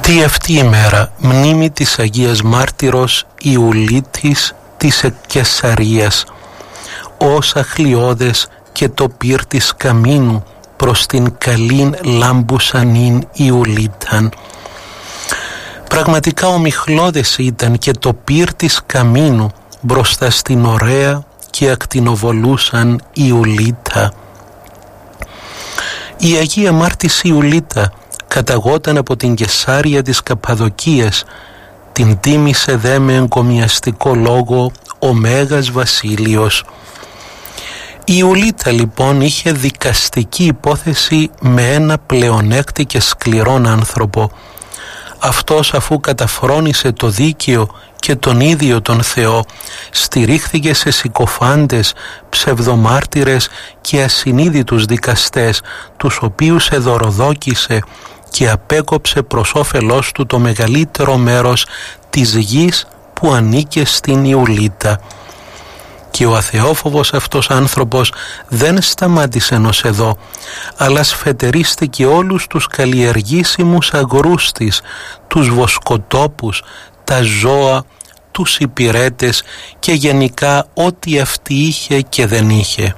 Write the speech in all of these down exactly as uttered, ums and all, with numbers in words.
Τι αυτή η μέρα μνήμη της Αγίας Μάρτυρος Ιουλίτης της Κεσαρίας, όσα χλιώδες και το πυρ της καμίνου προς την καλήν λάμπουσανήν Ιουλίταν. Πραγματικά ομιχλώδες ήταν και το πυρ της καμίνου μπροστά στην ωραία και ακτινοβολούσαν Ιουλίτα. Η Αγία Μάρτης Ιουλίτα καταγόταν από την Κεσάρια της Καπαδοκίας, την τίμησε δε με εγκομιαστικό λόγο ο Μέγας Βασίλειος. Η Ιουλίτα λοιπόν είχε δικαστική υπόθεση με ένα πλεονέκτη και σκληρόν άνθρωπο. Αυτός, αφού καταφρόνησε το δίκαιο και τον ίδιο τον Θεό, στηρίχθηκε σε συκοφάντες, ψευδομάρτυρες και ασυνείδητους δικαστές, τους οποίους εδωροδόκησε και απέκοψε προς όφελός του το μεγαλύτερο μέρος της γης που ανήκε στην Ιουλίτα. Και ο αθεόφοβος αυτός άνθρωπος δεν σταμάτησε ενός εδώ, αλλά σφετερίστηκε όλους τους καλλιεργήσιμους αγρούς της, τους βοσκοτόπους, τα ζώα, τους υπηρέτες και γενικά ό,τι αυτή είχε και δεν είχε.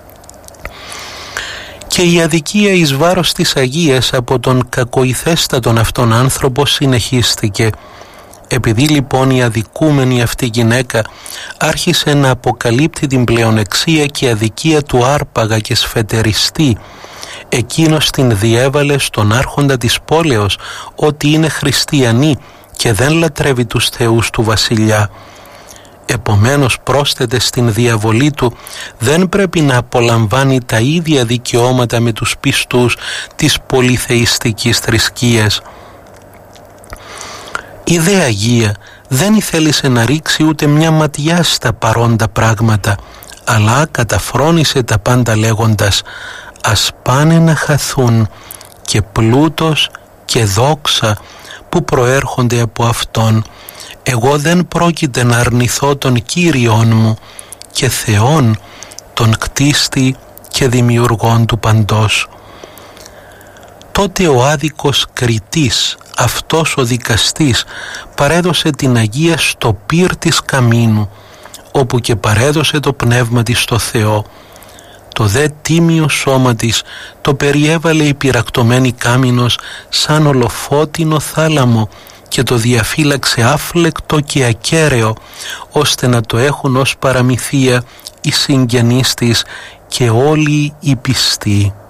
Και η αδικία εις βάρος της Αγίας από τον κακοηθέστατον αυτόν άνθρωπο συνεχίστηκε. Επειδή λοιπόν η αδικούμενη αυτή γυναίκα άρχισε να αποκαλύπτει την πλεονεξία και αδικία του άρπαγα και σφετεριστή, εκείνος την διέβαλε στον άρχοντα της πόλεως ότι είναι χριστιανή και δεν λατρεύει τους θεούς του βασιλιά. Επομένως πρόσθεται στην διαβολή του, δεν πρέπει να απολαμβάνει τα ίδια δικαιώματα με τους πιστούς της πολυθεϊστικής θρησκείας. Η δε Αγία δεν ήθελησε να ρίξει ούτε μια ματιά στα παρόντα πράγματα, αλλά καταφρόνησε τα πάντα λέγοντας «Ας πάνε να χαθούν και πλούτος και δόξα που προέρχονται από Αυτόν. Εγώ δεν πρόκειται να αρνηθώ τον Κύριον μου και Θεόν, τον κτίστη και δημιουργόν του παντός». Τότε ο άδικος κριτής, αυτός ο δικαστής, παρέδωσε την Αγία στο πυρ της καμίνου, όπου και παρέδωσε το πνεύμα της στο Θεό. Το δε τίμιο σώμα της το περιέβαλε η πυρακτωμένη κάμινος σαν ολοφώτινο θάλαμο και το διαφύλαξε άφλεκτο και ακέραιο, ώστε να το έχουν ως παραμυθία οι συγγενείς της και όλοι οι πιστοί.